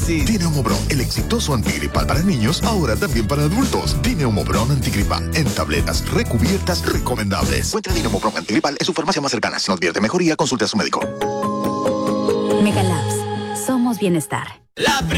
fácil. Dineumobron, el exitoso antigripal para niños, ahora también para adultos. Dineumobron antigripal, en tabletas recubiertas recomendables. Encuentra Dineumobron antigripal en su farmacia más cercana. Si no advierte mejoría, consulte a su médico. Megalabs. Somos bienestar.